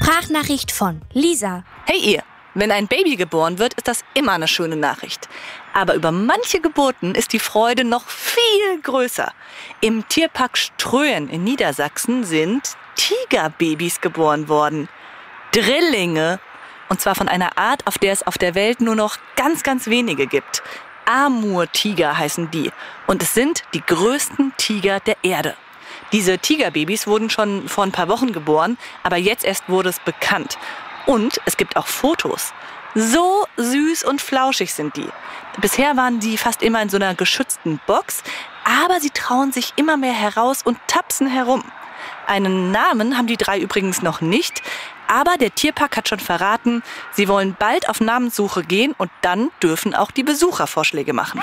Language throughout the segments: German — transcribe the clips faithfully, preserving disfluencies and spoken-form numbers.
Sprachnachricht von Lisa. Hey ihr, wenn ein Baby geboren wird, ist das immer eine schöne Nachricht. Aber über manche Geburten ist die Freude noch viel größer. Im Tierpark Ströhen in Niedersachsen sind Tigerbabys geboren worden. Drillinge. Und zwar von einer Art, auf der es auf der Welt nur noch ganz, ganz wenige gibt. Amur-Tiger heißen die. Und es sind die größten Tiger der Erde. Diese Tigerbabys wurden schon vor ein paar Wochen geboren, aber jetzt erst wurde es bekannt. Und es gibt auch Fotos. So süß und flauschig sind die. Bisher waren die fast immer in so einer geschützten Box, aber sie trauen sich immer mehr heraus und tapsen herum. Einen Namen haben die drei übrigens noch nicht, aber der Tierpark hat schon verraten, sie wollen bald auf Namenssuche gehen und dann dürfen auch die Besucher Vorschläge machen.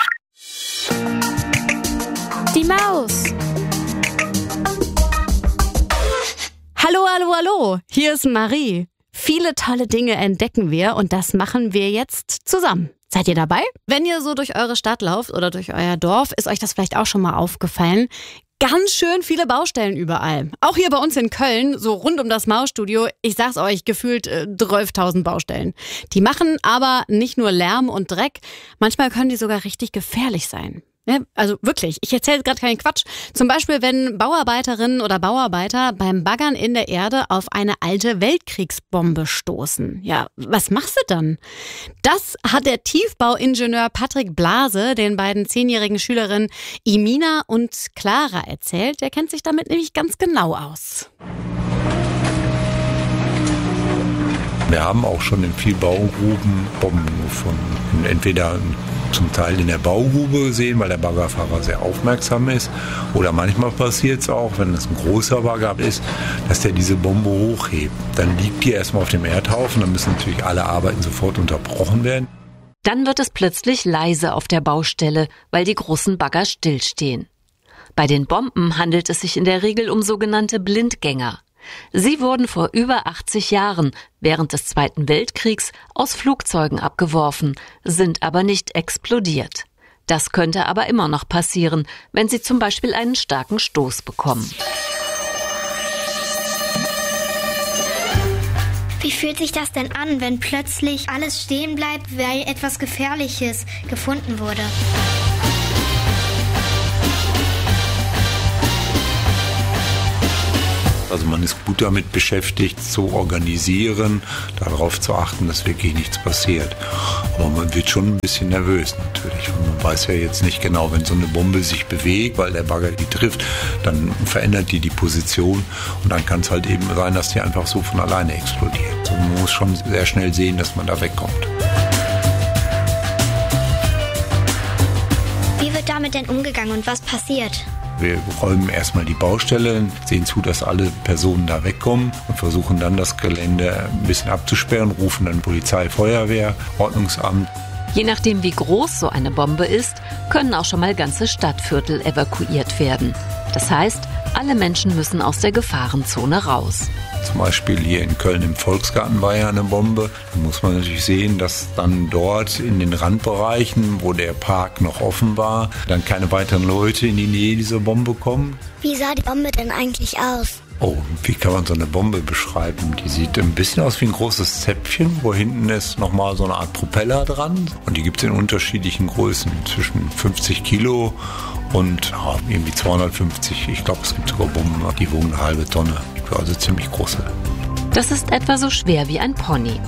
Die Maus. Hallo, hallo, hallo, hier ist Marie. Viele tolle Dinge entdecken wir und das machen wir jetzt zusammen. Seid ihr dabei? Wenn ihr so durch eure Stadt lauft oder durch euer Dorf, ist euch das vielleicht auch schon mal aufgefallen. Ganz schön viele Baustellen überall. Auch hier bei uns in Köln, so rund um das Mausstudio, ich sag's euch, gefühlt äh, zwölftausend Baustellen. Die machen aber nicht nur Lärm und Dreck, manchmal können die sogar richtig gefährlich sein. Ja, also wirklich, ich erzähle gerade keinen Quatsch. Zum Beispiel, wenn Bauarbeiterinnen oder Bauarbeiter beim Baggern in der Erde auf eine alte Weltkriegsbombe stoßen. Ja, was machst du dann? Das hat der Tiefbauingenieur Patrick Blase den beiden zehnjährigen Schülerinnen Imina und Clara erzählt. Der kennt sich damit nämlich ganz genau aus. Wir haben auch schon in vielen Baugruben Bomben gefunden. Entweder zum Teil in der Baugrube gesehen, weil der Baggerfahrer sehr aufmerksam ist. Oder manchmal passiert es auch, wenn es ein großer Bagger ist, dass der diese Bombe hochhebt. Dann liegt die erstmal auf dem Erdhaufen, dann müssen natürlich alle Arbeiten sofort unterbrochen werden. Dann wird es plötzlich leise auf der Baustelle, weil die großen Bagger stillstehen. Bei den Bomben handelt es sich in der Regel um sogenannte Blindgänger. Sie wurden vor über achtzig Jahren während des Zweiten Weltkriegs aus Flugzeugen abgeworfen, sind aber nicht explodiert. Das könnte aber immer noch passieren, wenn sie zum Beispiel einen starken Stoß bekommen. Wie fühlt sich das denn an, wenn plötzlich alles stehen bleibt, weil etwas Gefährliches gefunden wurde? Also man ist gut damit beschäftigt, zu organisieren, darauf zu achten, dass wirklich nichts passiert. Aber man wird schon ein bisschen nervös natürlich. Und man weiß ja jetzt nicht genau, wenn so eine Bombe sich bewegt, weil der Bagger die trifft, dann verändert die die Position und dann kann es halt eben sein, dass die einfach so von alleine explodiert. Also man muss schon sehr schnell sehen, dass man da wegkommt. Wie wird damit denn umgegangen und was passiert? Wir räumen erstmal die Baustelle, sehen zu, dass alle Personen da wegkommen und versuchen dann das Gelände ein bisschen abzusperren, rufen dann Polizei, Feuerwehr, Ordnungsamt. Je nachdem, wie groß so eine Bombe ist, können auch schon mal ganze Stadtviertel evakuiert werden. Das heißt, alle Menschen müssen aus der Gefahrenzone raus. Zum Beispiel hier in Köln im Volksgarten war ja eine Bombe. Da muss man natürlich sehen, dass dann dort in den Randbereichen, wo der Park noch offen war, dann keine weiteren Leute in die Nähe dieser Bombe kommen. Wie sah die Bombe denn eigentlich aus? Oh, wie kann man so eine Bombe beschreiben? Die sieht ein bisschen aus wie ein großes Zäpfchen, wo hinten ist nochmal so eine Art Propeller dran. Und die gibt es in unterschiedlichen Größen, zwischen fünfzig Kilo und ja, irgendwie zweihundertfünfzig. Ich glaube, es gibt sogar Bomben, die wogen eine halbe Tonne. Also ziemlich große. Das ist etwa so schwer wie ein Pony.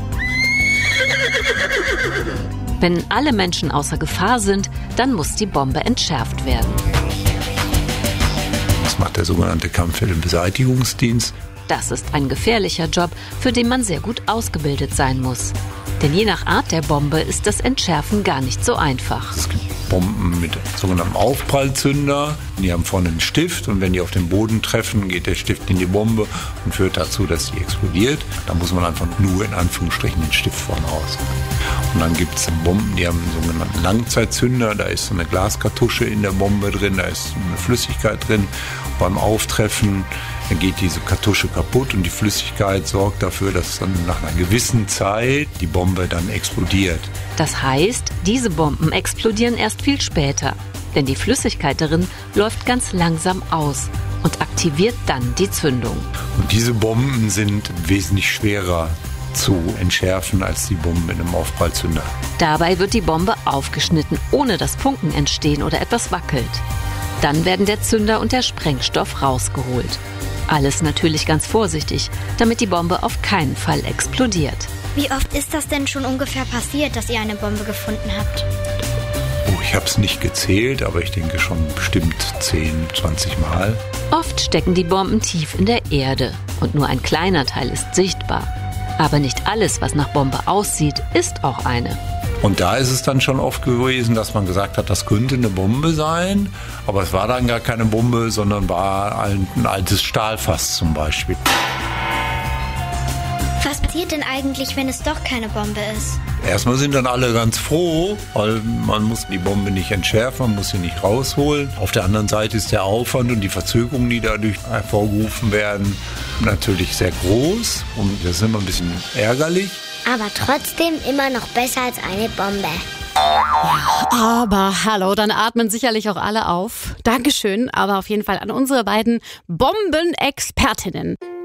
Wenn alle Menschen außer Gefahr sind, dann muss die Bombe entschärft werden. Das macht der sogenannte Kampfmittelbeseitigungsdienst. Das ist ein gefährlicher Job, für den man sehr gut ausgebildet sein muss. Denn je nach Art der Bombe ist das Entschärfen gar nicht so einfach. Es gibt Bomben mit sogenanntem Aufprallzünder. Die haben vorne einen Stift und wenn die auf den Boden treffen, geht der Stift in die Bombe und führt dazu, dass sie explodiert. Da muss man einfach nur in Anführungsstrichen den Stift vorne raus. Und dann gibt es Bomben, die haben einen sogenannten Langzeitzünder. Da ist so eine Glaskartusche in der Bombe drin, da ist eine Flüssigkeit drin. Und beim Auftreffen dann geht diese Kartusche kaputt und die Flüssigkeit sorgt dafür, dass dann nach einer gewissen Zeit die Bombe dann explodiert. Das heißt, diese Bomben explodieren erst viel später, denn die Flüssigkeit darin läuft ganz langsam aus und aktiviert dann die Zündung. Und diese Bomben sind wesentlich schwerer zu entschärfen als die Bomben in einem Aufprallzünder. Dabei wird die Bombe aufgeschnitten, ohne dass Funken entstehen oder etwas wackelt. Dann werden der Zünder und der Sprengstoff rausgeholt. Alles natürlich ganz vorsichtig, damit die Bombe auf keinen Fall explodiert. Wie oft ist das denn schon ungefähr passiert, dass ihr eine Bombe gefunden habt? Oh, ich habe es nicht gezählt, aber ich denke schon bestimmt zehn, zwanzig Mal. Oft stecken die Bomben tief in der Erde und nur ein kleiner Teil ist sichtbar. Aber nicht alles, was nach Bombe aussieht, ist auch eine. Und da ist es dann schon oft gewesen, dass man gesagt hat, das könnte eine Bombe sein. Aber es war dann gar keine Bombe, sondern war ein, ein altes Stahlfass zum Beispiel. Was passiert denn eigentlich, wenn es doch keine Bombe ist? Erstmal sind dann alle ganz froh, weil man muss die Bombe nicht entschärfen, man muss sie nicht rausholen. Auf der anderen Seite ist der Aufwand und die Verzögerungen, die dadurch hervorgerufen werden, natürlich sehr groß. Und das ist immer ein bisschen ärgerlich. Aber trotzdem immer noch besser als eine Bombe. Aber hallo, dann atmen sicherlich auch alle auf. Dankeschön, aber auf jeden Fall an unsere beiden Bombenexpertinnen.